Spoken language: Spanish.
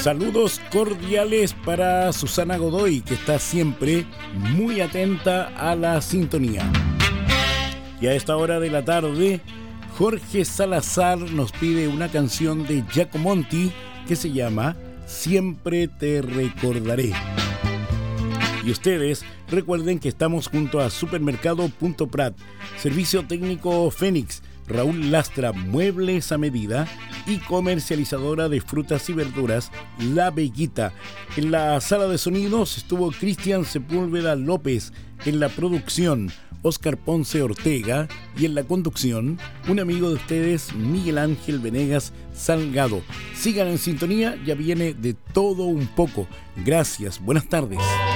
Saludos cordiales para Susana Godoy, que está siempre muy atenta a la sintonía. Y a esta hora de la tarde, Jorge Salazar nos pide una canción de Giacomonti que se llama Siempre te recordaré. Y ustedes recuerden que estamos junto a Supermercado Punto Prat, Servicio Técnico Fénix, Raúl Lastra, Muebles a Medida y comercializadora de frutas y verduras La Veguita. En la sala de sonidos estuvo Cristian Sepúlveda López, en la producción Óscar Ponce Ortega y en la conducción un amigo de ustedes, Miguel Ángel Venegas Salgado. Sigan en sintonía, ya viene de todo un poco. Gracias, buenas tardes.